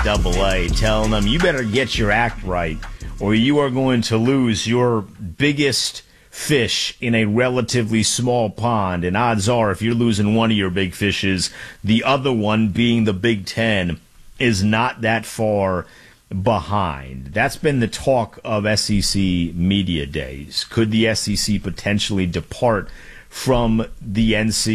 NCAA, telling them you better get your act right or you are going to lose your biggest fish in a relatively small pond. And odds are, if you're losing one of your big fishes, the other one, being the Big Ten, is not that far behind. That's been the talk of SEC media days. Could the SEC potentially depart from the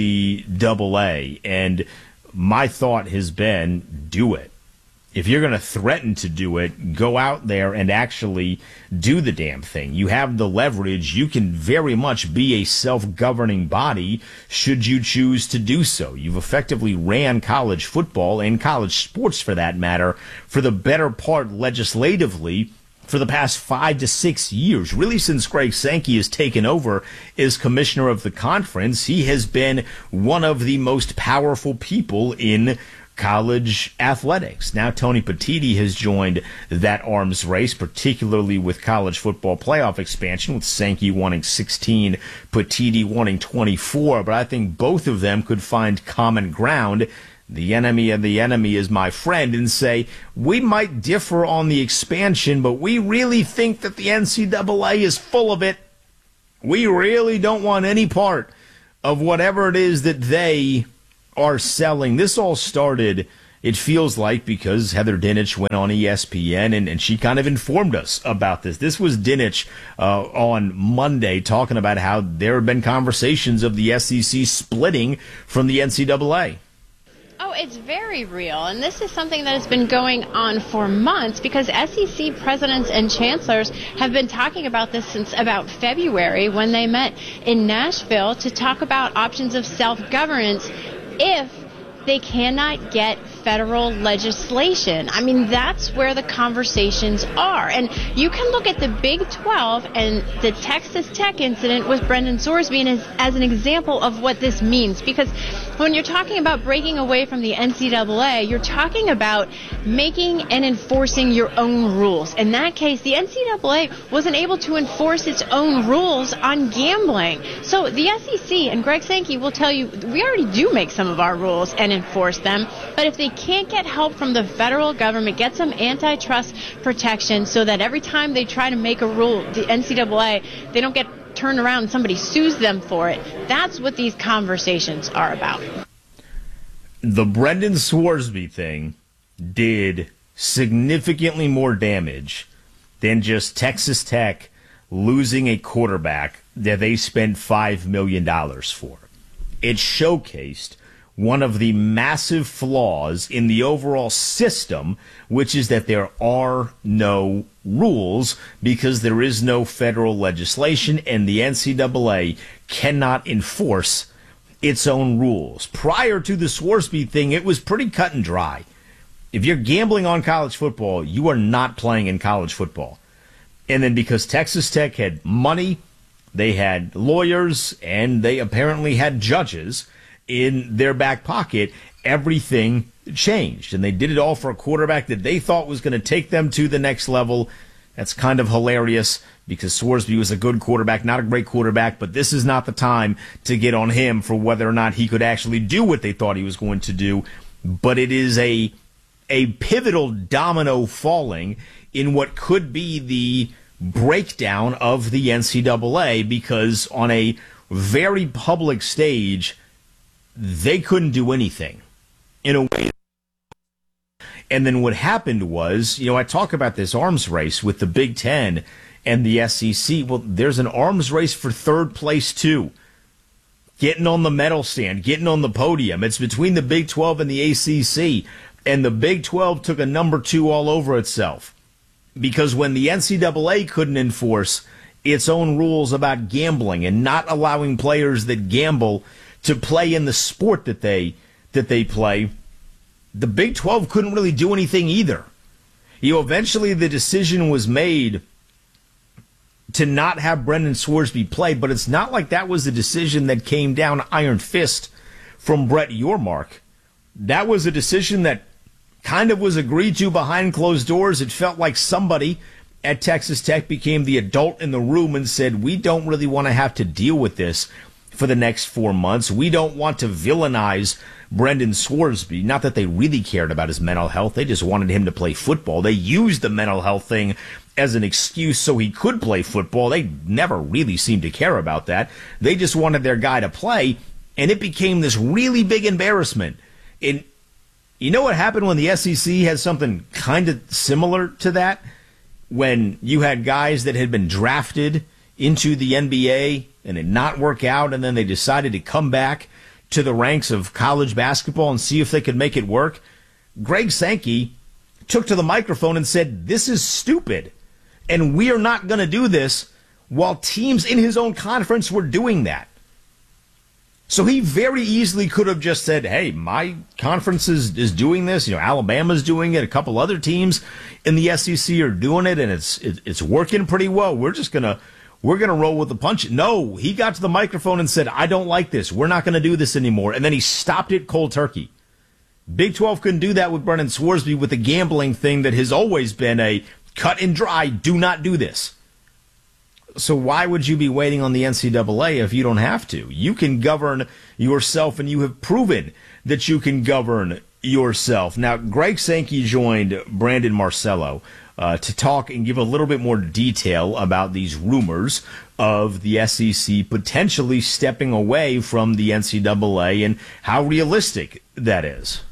NCAA? And my thought has been, do it. If you're going to threaten to do it, go out there and actually do the damn thing. You have the leverage. You can very much be a self-governing body should you choose to do so. You've effectively ran college football and college sports, for that matter, for the better part legislatively for the past 5 to 6 years. Really, since Greg Sankey has taken over as commissioner of the conference, he has been one of the most powerful people in college athletics. Now Tony Petitti has joined that arms race, particularly with college football playoff expansion, with Sankey wanting 16, Petitti wanting 24. But I think both of them could find common ground. The enemy of the enemy is my friend, and say, we might differ on the expansion, but we really think that the NCAA is full of it. We really don't want any part of whatever it is that they are selling. This all started, it feels like, because Heather Dinich went on ESPN and she kind of informed us about this. This was Dinich on Monday talking about how there have been conversations of the SEC splitting from the NCAA. Oh, it's very real, and this is something that has been going on for months because SEC presidents and chancellors have been talking about this since about February when they met in Nashville to talk about options of self-governance if they cannot get federal legislation. I mean, that's where the conversations are. And you can look at the Big 12 and the Texas Tech incident with Brendan Sorsby as an example of what this means. Because when you're talking about breaking away from the NCAA, you're talking about making and enforcing your own rules. In that case, the NCAA wasn't able to enforce its own rules on gambling. So the SEC and Greg Sankey will tell you, we already do make some of our rules and enforce them. But if they can't get help from the federal government, get some antitrust protection so that every time they try to make a rule, the NCAA, they don't get turned around and somebody sues them for it. That's what these conversations are about. The Brendan Sorsby thing did significantly more damage than just Texas Tech losing a quarterback that they spent $5 million for. It showcased one of the massive flaws in the overall system, which is that there are no rules because there is no federal legislation and the NCAA cannot enforce its own rules. Prior to the Sorsby thing, it was pretty cut and dry. If you're gambling on college football, you are not playing in college football. And then because Texas Tech had money, they had lawyers, and they apparently had judges in their back pocket, everything changed. And they did it all for a quarterback that they thought was going to take them to the next level. That's kind of hilarious because Sorsby was a good quarterback, not a great quarterback, but this is not the time to get on him for whether or not he could actually do what they thought he was going to do. But it is a pivotal domino falling in what could be the breakdown of the NCAA, because on a very public stage, they couldn't do anything in a way. And then what happened was, I talk about this arms race with the Big Ten and the SEC. Well, there's an arms race for third place, too. Getting on the medal stand, getting on the podium. It's between the Big 12 and the ACC. And the Big 12 took a number 2 all over itself. Because when the NCAA couldn't enforce its own rules about gambling and not allowing players that gamble to play in the sport that they play, the Big 12 couldn't really do anything either. Eventually the decision was made to not have Brendan Sorsby play, but it's not like that was a decision that came down iron fist from Brett Yormark. That was a decision that kind of was agreed to behind closed doors. It felt like somebody at Texas Tech became the adult in the room and said, we don't really want to have to deal with this for the next 4 months. We don't want to villainize Brendan Swarsby. Not that they really cared about his mental health. They just wanted him to play football. They used the mental health thing as an excuse so he could play football. They never really seemed to care about that. They just wanted their guy to play, and it became this really big embarrassment. And you know what happened when the SEC had something kind of similar to that? When you had guys that had been drafted into the NBA and it not work out, and then they decided to come back to the ranks of college basketball and see if they could make it work. Greg Sankey took to the microphone and said, "This is stupid, and we are not going to do this," while teams in his own conference were doing that. So he very easily could have just said, "Hey, my conference is doing this. You know, Alabama's doing it. A couple other teams in the SEC are doing it, and it's working pretty well. We're gonna roll with the punch." No, he got to the microphone and said, "I don't like this. We're not going to do this anymore." And then he stopped it cold turkey. Big 12 couldn't do that with Brendan Swarsby with the gambling thing that has always been a cut and dry, do not do this. So why would you be waiting on the NCAA if you don't have to? You can govern yourself, and you have proven that you can govern yourself. Now, Greg Sankey joined Brandon Marcello to talk and give a little bit more detail about these rumors of the SEC potentially stepping away from the NCAA and how realistic that is.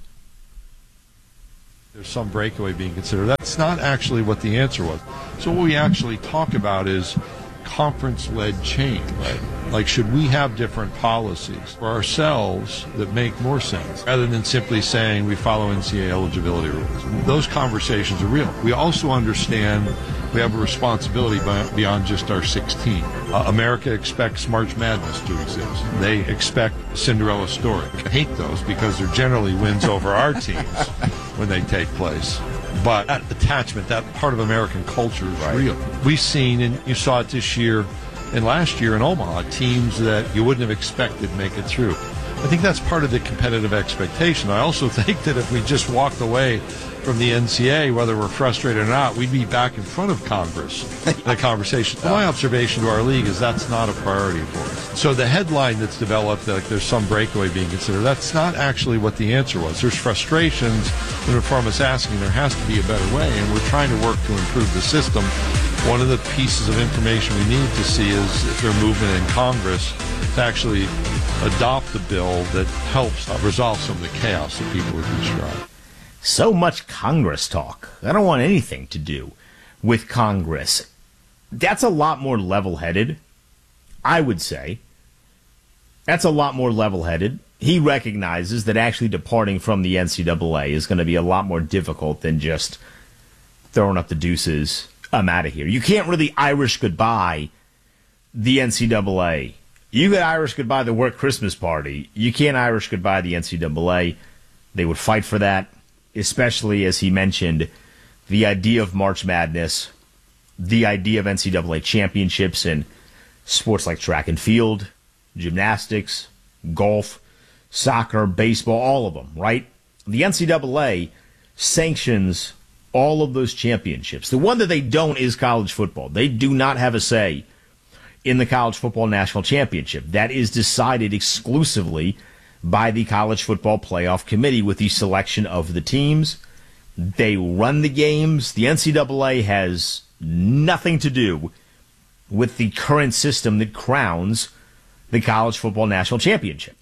There's some breakaway being considered. That's not actually what the answer was. So what we actually talk about is conference-led change. Right. Like, should we have different policies for ourselves that make more sense rather than simply saying we follow NCAA eligibility rules? Those conversations are real. We also understand we have a responsibility beyond just our 16. America expects March Madness to exist. They expect Cinderella story. I hate those because they're generally wins over our teams when they take place. But that attachment, that part of American culture is real. We've seen, and you saw it this year and last year in Omaha, teams that you wouldn't have expected make it through. I think that's part of the competitive expectation. I also think that if we just walked away from the NCAA, whether we're frustrated or not, we'd be back in front of Congress in a conversation. My observation to our league is that's not a priority for us. So the headline that's developed, like there's some breakaway being considered, that's not actually what the answer was. There's frustrations when reform is asking there has to be a better way, and we're trying to work to improve the system. One of the pieces of information we need to see is if there's movement in Congress to actually adopt the bill that helps resolve some of the chaos that people would describe. So much Congress talk. I don't want anything to do with Congress. That's a lot more level-headed, I would say. That's a lot more level-headed. He recognizes that actually departing from the NCAA is going to be a lot more difficult than just throwing up the deuces. I'm out of here. You can't really Irish goodbye the NCAA. You could Irish goodbye the work Christmas party. You can't Irish goodbye the NCAA. They would fight for that, especially, as he mentioned, the idea of March Madness, the idea of NCAA championships in sports like track and field, gymnastics, golf, soccer, baseball, all of them, right? The NCAA sanctions all of those championships. The one that they don't is college football. They do not have a say in the College Football National Championship. That is decided exclusively by the College Football Playoff Committee with the selection of the teams. They run the games. The NCAA has nothing to do with the current system that crowns the College Football National Championship.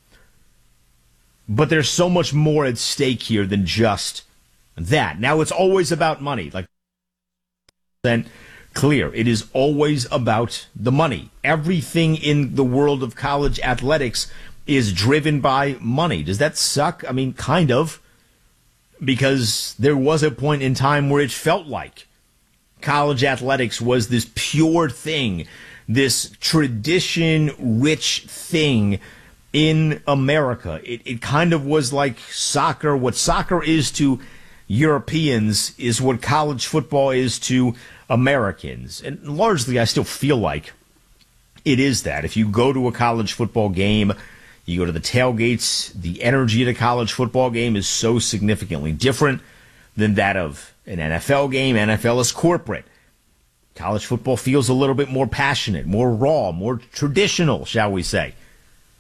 But there's so much more at stake here than just that. Now, it's always about money. Like, then clear, it is always about the money. Everything in the world of college athletics is driven by money. Does that suck? I mean, kind of, because there was a point in time where it felt like college athletics was this pure thing, this tradition-rich thing in America. It kind of was like soccer. What soccer is to Europeans is what college football is to Americans. And largely, I still feel like it is that. If you go to a college football game, you go to the tailgates, the energy at a college football game is so significantly different than that of an NFL game. NFL is corporate. College football feels a little bit more passionate, more raw, more traditional, shall we say.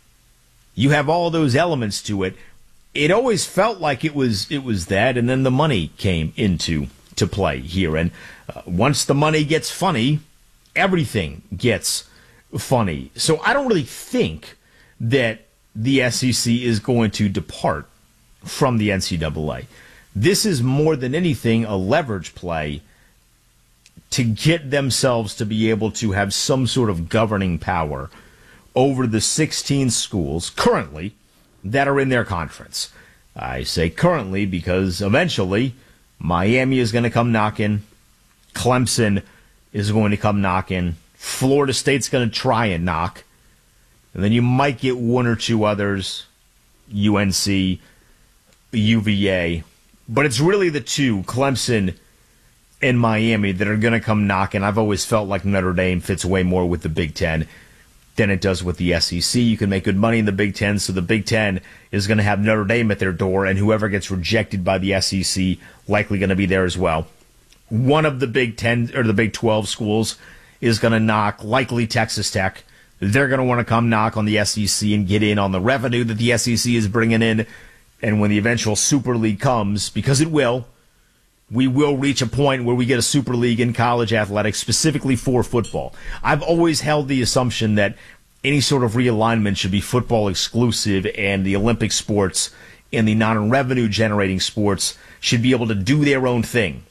You have all those elements to it. It always felt like it was that, and then the money came into play here. And once the money gets funny, everything gets funny. So I don't really think that the SEC is going to depart from the NCAA. This is more than anything a leverage play to get themselves to be able to have some sort of governing power over the 16 schools currently that are in their conference. I say currently because eventually Miami is going to come knocking, Clemson is going to come knocking, Florida State's going to try and knock, and then you might get one or two others, UNC, UVA, but it's really the two, Clemson and Miami, that are going to come knocking. I've always felt like Notre Dame fits way more with the Big Ten than it does with the SEC. You can make good money in the Big Ten, so the Big Ten is going to have Notre Dame at their door, and whoever gets rejected by the SEC likely going to be there as well. One of the Big 10 or the Big 12 schools is going to knock, likely Texas Tech. They're going to want to come knock on the SEC and get in on the revenue that the SEC is bringing in. And when the eventual Super League comes, because it will, we will reach a point where we get a Super League in college athletics specifically for football. I've always held the assumption that any sort of realignment should be football exclusive, and the Olympic sports and the non-revenue generating sports should be able to do their own thing